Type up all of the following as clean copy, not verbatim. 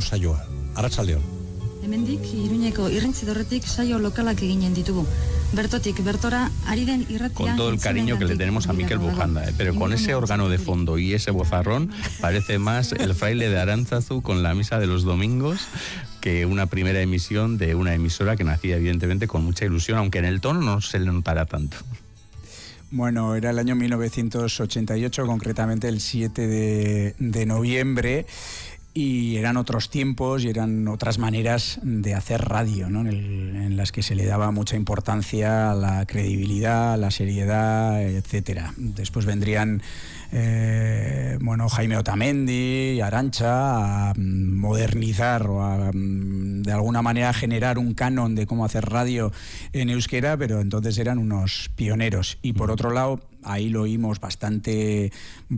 saioa. Arratsaldeon. Hemendik, Iruñeko irrintzidorretik saio lokalak eginen ditugu. Bertotik, bertora, ari den irratia... Con todo el cariño que le tenemos a Mikel Bujanda, pero con ese órgano de fondo y ese vozarrón, parece más el fraile de Arantzazu con la misa de los domingos que una primera emisión de una emisora que nacía evidentemente con mucha ilusión, aunque en el tono no se le notará tanto. Bueno, era el año 1988, concretamente el 7 de noviembre, y eran otros tiempos y eran otras maneras de hacer radio, ¿no? En las que se le daba mucha importancia a la credibilidad, a la seriedad, etcétera. Después vendrían Jaime Otamendi y Arantxa a modernizar o a de alguna manera generar un canon de cómo hacer radio en euskera, pero entonces eran unos pioneros. Y por otro lado, ahí lo oímos bastante,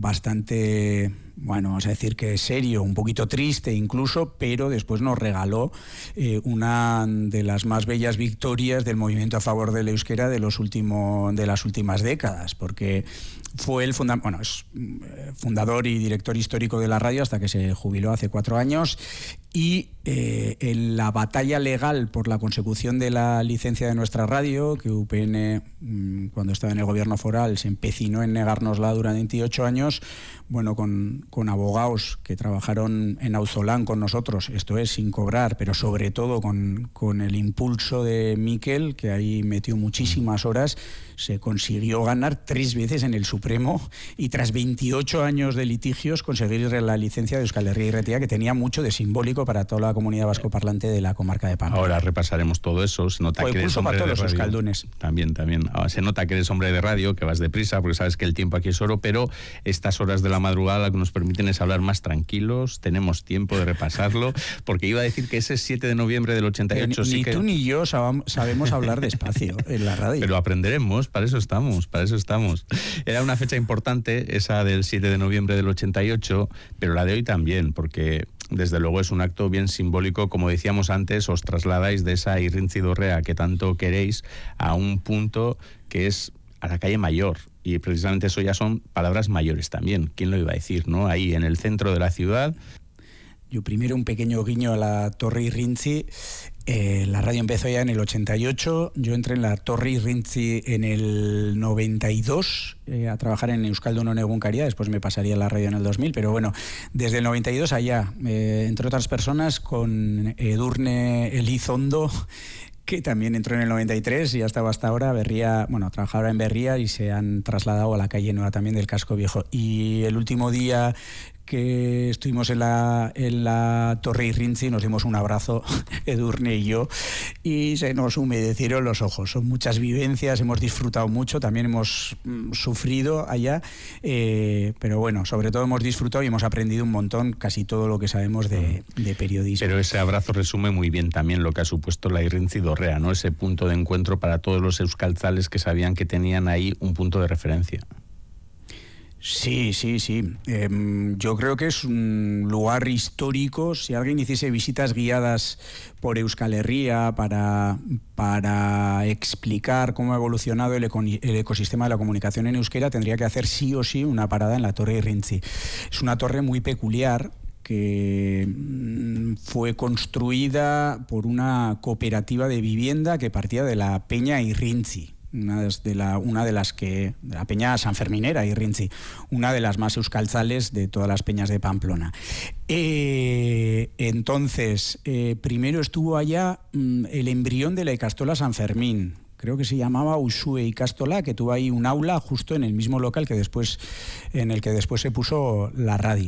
bueno, vamos a decir que serio, un poquito triste incluso, pero después nos regaló una de las más bellas victorias del movimiento a favor del euskera de las últimas décadas, porque fue es fundador y director histórico de la radio hasta que se jubiló hace 4 años, y en la batalla legal por la consecución de la licencia de nuestra radio, que UPN, cuando estaba en el gobierno foral, se empecinó en negárnosla durante 28 años, bueno, con abogados que trabajaron en Auzolán con nosotros, esto es, sin cobrar, pero sobre todo con el impulso de Mikel, que ahí metió muchísimas horas, se consiguió ganar 3 veces en el Supremo, y tras 28 años de litigios conseguir la licencia de Euskal Herria Irratia, que tenía mucho de simbólico para toda la comunidad vascoparlante de la comarca de Pamplona. Ahora repasaremos todo eso. Se nota que eres hombre de radio. Incluso para todos los euskaldunes. También. Se nota que eres hombre de radio, que vas deprisa, porque sabes que el tiempo aquí es oro, pero estas horas de la madrugada lo que nos permiten es hablar más tranquilos, tenemos tiempo de repasarlo, porque iba a decir que ese 7 de noviembre del 88 ni tú ni yo sabemos hablar despacio en la radio. Pero aprenderemos, para eso estamos. Era una fecha importante, esa del 7 de noviembre del 88, pero la de hoy también, porque desde luego es un acto bien simbólico. Como decíamos antes, os trasladáis de esa Irrintzidorrea que tanto queréis a un punto que es a la calle Mayor, y precisamente eso ya son palabras mayores también. ¿Quién lo iba a decir, no? Ahí en el centro de la ciudad. Yo primero un pequeño guiño a la Torre Irrintzi. La radio empezó ya en el 88, yo entré en la Torre Irrintzi en el 92 a trabajar en Euskaldun Egunkaria, después me pasaría a la radio en el 2000, pero bueno, desde el 92 allá, entre otras personas con Edurne Elizondo, que también entró en el 93 y ya estaba hasta ahora. Trabajaba ahora en Berria y se han trasladado a la calle Nueva también del Casco Viejo. Y el último día que estuvimos en la Torre Irrintzi nos dimos un abrazo, Edurne y yo, y se nos humedecieron los ojos. Son muchas vivencias, hemos disfrutado mucho, también hemos sufrido allá, pero bueno, sobre todo hemos disfrutado y hemos aprendido un montón, casi todo lo que sabemos de periodismo. Pero ese abrazo resume muy bien también lo que ha supuesto la Irrintzidorrea, ¿no? Ese punto de encuentro para todos los euskaltzales que sabían que tenían ahí un punto de referencia. Sí. Yo creo que es un lugar histórico. Si alguien hiciese visitas guiadas por Euskal Herria para explicar cómo ha evolucionado el ecosistema de la comunicación en euskera, tendría que hacer sí o sí una parada en la Torre Irrintzi. Es una torre muy peculiar que fue construida por una cooperativa de vivienda que partía de la Peña Irrintzi. Una de las que, de la Peña Sanferminera Irrintzi, una de las más euskaltzales de todas las peñas de Pamplona. Entonces, primero estuvo allá el embrión de la Ikastola San Fermín. Creo que se llamaba Usue Ikastola, que tuvo ahí un aula justo en el mismo local en el que después se puso la radio.